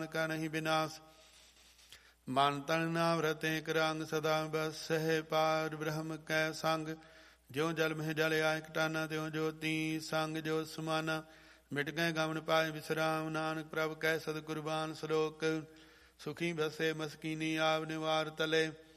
ਕਾ ਨਹੀਂ ਬਿਨਾਸ਼। ਮਨ ਤਨ ਨਾਵਰਤ ਏਕ ਰੰਗ ਸਦਾ ਬਸਹਿ ਪਾਰ ਬ੍ਰਹਮ ਕੈ ਸੰਗ। ਜਿਉ ਜਲ ਮਹਿ ਜਲ ਆਇ ਕਟਾਨਾ ਤਿਉ ਜੋਤੀ ਸੰਗ ਜੋ ਸਮਾਨਾ। ਮਿਟ ਗਏ ਗਮਨ ਪਾਏ ਵਿਸਰਾਮ ਨਾਨਕ ਪ੍ਰਭ ਕੈ ਸਦ ਕੁਰਬਾਨ। ਸਲੋਕ ਸੁਖੀ ਬਸੇ ਮਸਕੀਨੀ ਆਵ ਨਿਵਾਰ ਤਲੇ